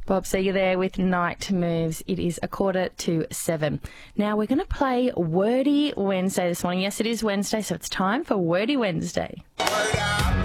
Bob Seger there with Night Moves. It is 6:45. Now we're going to play Wordy Wednesday this morning. Yes, it is Wednesday, so it's time for Wordy Wednesday. Word up.